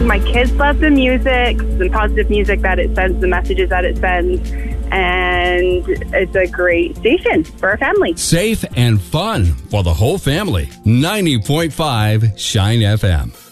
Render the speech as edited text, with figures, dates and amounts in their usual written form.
My kids love the music, the positive music that it sends, the messages that it sends. And it's a great station for our family. Safe and fun for the whole family. 90.5 Shine FM.